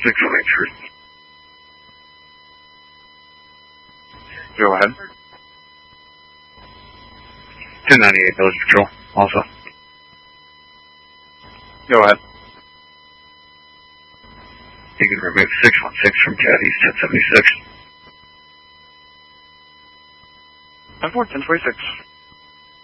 618. Go ahead. 1098 Village Patrol, also. Go ahead. You can remove 616 from Cat East 1076. 10-4, 1026.